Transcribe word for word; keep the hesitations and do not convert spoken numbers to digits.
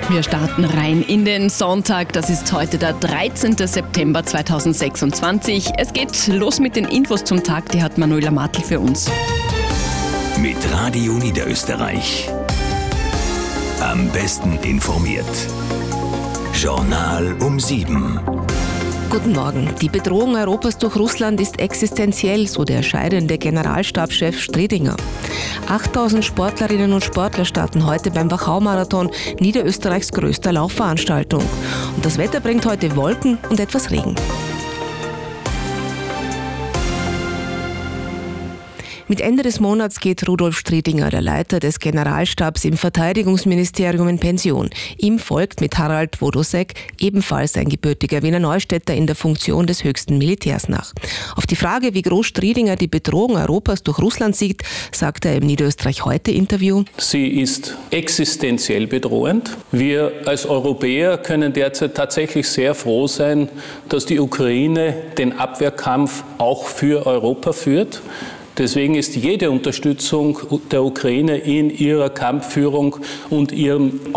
Wir starten rein in den Sonntag. Das ist heute der dreizehnten September zweitausendsechsundzwanzig. Es geht los mit den Infos zum Tag. Die hat Manuela Martl für uns. Mit Radio Niederösterreich. Am besten informiert. Journal um sieben. Guten Morgen. Die Bedrohung Europas durch Russland ist existenziell, so der scheidende Generalstabschef Striedinger. achttausend Sportlerinnen und Sportler starten heute beim Wachau-Marathon, Niederösterreichs größter Laufveranstaltung. Und das Wetter bringt heute Wolken und etwas Regen. Mit Ende des Monats geht Rudolf Striedinger, der Leiter des Generalstabs im Verteidigungsministerium, in Pension. Ihm folgt mit Harald Wodosek ebenfalls ein gebürtiger Wiener Neustädter in der Funktion des höchsten Militärs nach. Auf die Frage, wie groß Striedinger die Bedrohung Europas durch Russland sieht, sagt er im Niederösterreich heute Interview: Sie ist existenziell bedrohend. Wir als Europäer können derzeit tatsächlich sehr froh sein, dass die Ukraine den Abwehrkampf auch für Europa führt. Deswegen ist jede Unterstützung der Ukraine in ihrer Kampfführung und ihrem